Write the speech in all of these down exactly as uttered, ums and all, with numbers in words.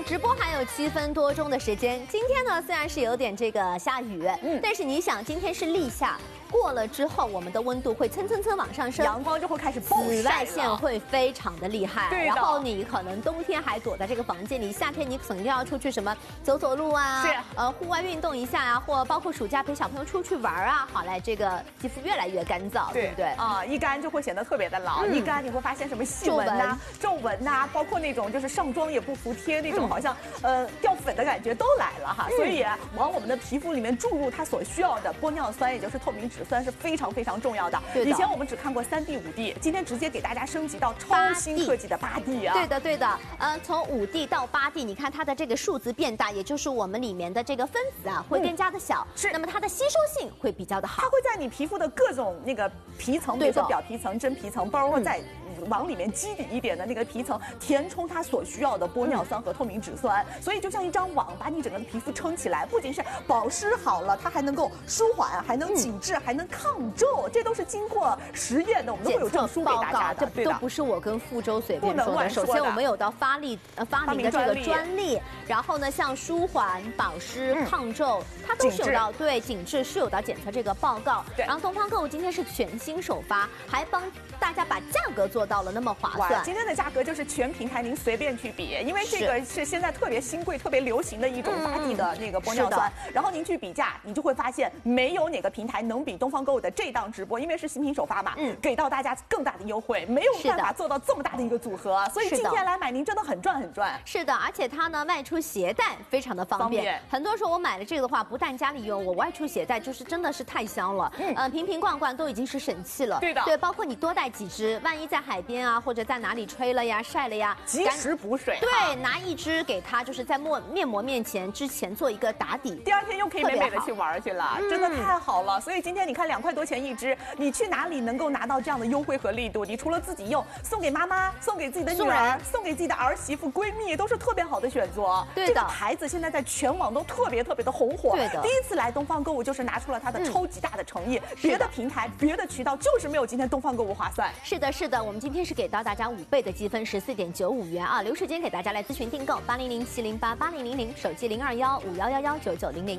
直播还有七分多钟的时间。今天呢，虽然是有点这个下雨，嗯，但是你想，今天是立夏。 过了之后，我们的温度会蹭蹭蹭往上升， 阳光就会开始暴晒了， 紫外线会非常的厉害。 对的。 然后你可能冬天还躲在这个房间里，夏天你肯定要出去什么走走路啊， 是呃户外运动一下啊，或包括暑假陪小朋友出去玩啊，好来这个肌肤越来越干燥， 对, 对不对？ 啊，一干就会显得特别的老，嗯、一干你会发现什么细纹呐、皱纹呐、啊，包括那种就是上妆也不服帖那种，好像、嗯、呃掉粉的感觉都来了哈。嗯、所以往我们的皮肤里面注入它所需要的玻尿酸，也就是透明质酸，是非常非常。 非常重要的。以前我们只看过三 D、五 D， 今天直接给大家升级到超新科技的八 D 啊！ 对的，对的。呃，从五 D 到八 D， 你看它的这个数字变大，也就是我们里面的这个分子啊会更加的小， 是。 那么它的吸收性会比较的好。 它会在你皮肤的各种那个皮层，比如说表皮层、真皮层，包括在。 往里面基底一点的那个皮层填充它所需要的玻尿酸和透明质酸，嗯、所以就像一张网把你整个的皮肤撑起来，不仅是保湿好了，它还能够舒缓，还能紧致，嗯、还能抗皱，这都是经过实验的，我们都会有证书给大家的， 这都不是我跟傅周随便说的。首先我们有到发力呃发明的这个专利，然后呢像舒缓、保湿、嗯、抗皱，它都是有到对紧致是有到检测这个报告。然后东方购物今天是全新首发，还帮大家把价格做到。 到了那么划算， 今天的价格就是全平台您随便去比，因为这个是现在特别新贵、特别流行的一种八 D 的那个玻尿酸。然后您去比价，你就会发现没有哪个平台能比东方购物的这档直播，因为是新品首发嘛，嗯，给到大家更大的优惠，没有办法做到这么大的一个组合，所以今天来买您真的很赚很赚。 是的，而且它呢外出携带非常的方便。很多时候我买了这个的话，不但家里用，我外出携带就是真的是太香了，嗯，呃，瓶瓶罐罐都已经是神器了。 对的， 对，包括你多带几支，万一在海边啊，或者在哪里吹了呀、晒了呀， 及时补水。 对，拿一支给它，就是在面面膜面前之前做一个打底， 第二天又可以美美的去玩去了，真的太好了。所以今天你看两块多钱一支，你去哪里能够拿到这样的优惠和力度？你除了自己用，送给妈妈、送给自己的女儿、送给自己的儿媳妇、闺蜜，都是特别好的选择。 对的， 这个牌子现在在全网都特别特别的红火。 对的， 第一次来东方购物就是拿出了它的超级大的诚意，别的平台、别的渠道就是没有今天东方购物划算。 是的，是的，我们今天是给到大家五倍的积分，十四点九五元啊！留时间给大家来咨询订购，八零零七零八八零零零，手机零二幺五幺幺幺九九零零。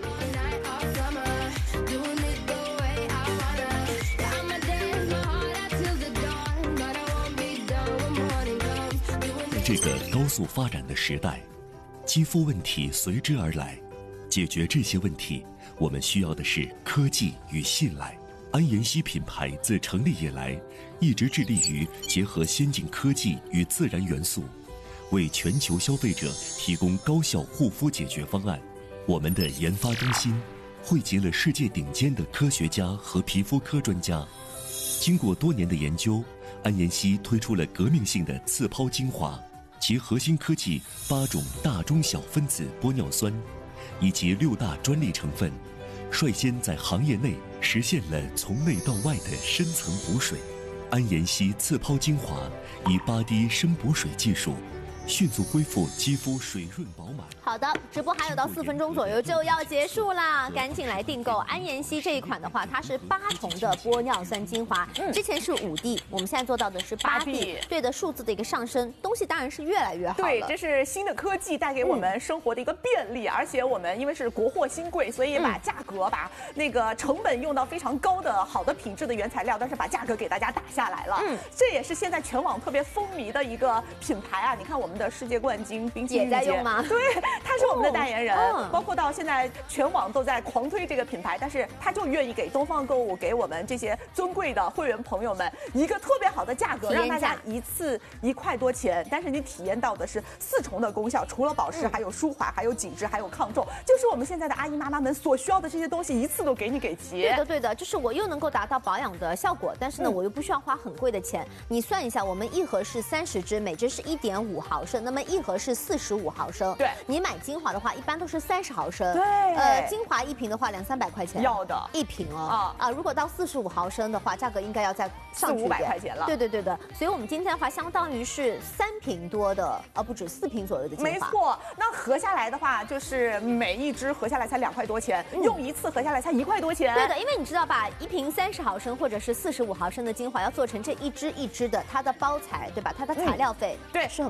这个高速发展的时代，肌肤问题随之而来。解决这些问题，我们需要的是科技与信赖。安妍希品牌自成立以来，一直致力于结合先进科技与自然元素，为全球消费者提供高效护肤解决方案。我们的研发中心汇集了世界顶尖的科学家和皮肤科专家，经过多年的研究，安妍希推出了革命性的刺抛精华，其核心科技八种大中小分子玻尿酸，以及六大专利成分，率先在行业内实现了从内到外的深层补水。安妍希刺抛精华以八 D 深补水技术，迅速恢复肌肤水润饱满。 好的，直播还有到四分钟左右就要结束啦，赶紧来订购安妍希这一款的话，它是八重的玻尿酸精华，嗯、之前是五 D， 我们现在做到的是八 D， 对的，数字的一个上升，东西当然是越来越好了。 对，这是新的科技带给我们生活的一个便利，嗯、而且我们因为是国货新贵，所以把价格、嗯、把那个成本用到非常高的好的品质的原材料，但是把价格给大家打下来了。嗯，这也是现在全网特别风靡的一个品牌啊！你看我们的世界冠军冰淇淋也在用吗？ 对。他是我们的代言人，哦、包括到现在全网都在狂推这个品牌，但是他就愿意给东方购物给我们这些尊贵的会员朋友们一个特别好的价格，让大家一次一块多钱，但是你体验到的是四重的功效，除了保湿，嗯、还有舒缓，还有紧致，还有抗皱，就是我们现在的阿姨妈妈们所需要的这些东西，一次都给你给齐。 对的，对的，就是我又能够达到保养的效果，但是呢，嗯、我又不需要花很贵的钱。你算一下，我们一盒是三十支，每支是一点五毫升，那么一盒是四十五毫升。 对， 你买精华的话，一般都是三十毫升。 对， 呃，精华一瓶的话，两三百块钱。 要的， 一瓶哦。啊啊，如果到四十五毫升的话，价格应该要再上去一点，四五百块钱了。 对对对的，所以我们今天的话，相当于是三瓶多的，呃，不止四瓶左右的精华。 没错，那合下来的话，就是每一支合下来才两块多钱，嗯、用一次合下来才一块多钱。 对的，因为你知道吧，一瓶三十毫升或者是四十五毫升的精华要做成这一支一支的，它的包材对吧？它的材料费、 嗯、对是很高的。 是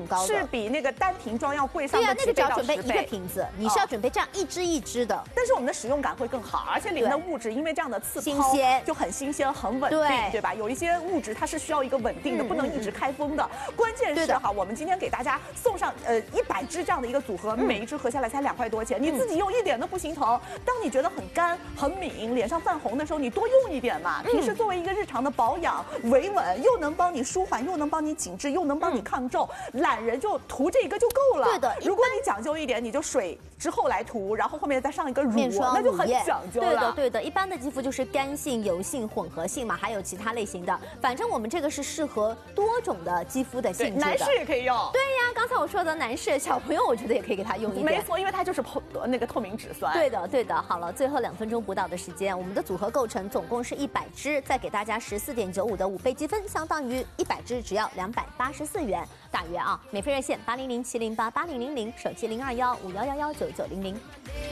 比那个单瓶装要贵上对呀，那个只要准备一个瓶子，你是要准备这样一支一支的。 但是我们的使用感会更好，而且里面的物质因为这样的刺新鲜就很新鲜、很稳定，对, 对吧？有一些物质它是需要一个稳定的，嗯、不能一直开封的。嗯、关键是哈，我们今天给大家送上呃一百支这样的一个组合，嗯、每一支合下来才两块多钱，你自己用一点都不心疼。当你觉得很干、很敏、脸上泛红的时候，你多用一点嘛。平时作为一个日常的保养，维稳又能帮你舒缓，又能帮你紧致，又能帮你抗皱，嗯、懒人就涂这个就够了。 对的， 如果你讲究一点，你就水之后来涂，然后后面再上一个乳，那就很讲究了。 对的，对的。一般的肌肤就是干性、油性、混合性嘛，还有其他类型的。反正我们这个是适合多种的肌肤的性质的。 男士也可以用。 对呀，刚才我说的男士、小朋友，我觉得也可以给他用一点。 没错，因为它就是透那个透明质酸。 对的，对的。好了，最后两分钟不到的时间，我们的组合构成总共是一百支，再给大家十四点九五的五倍积分，相当于一百支只要两百八十四元，大约啊。免费热线八零零七零八八零零零，手机零二幺五幺幺幺九九零零。